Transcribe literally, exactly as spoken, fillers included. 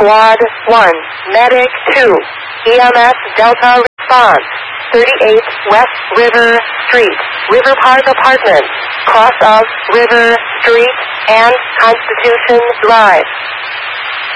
Squad one, Medic two, E M S Delta response, thirty-eight West River Street, River Park Apartments, cross of River Street and Constitution Drive.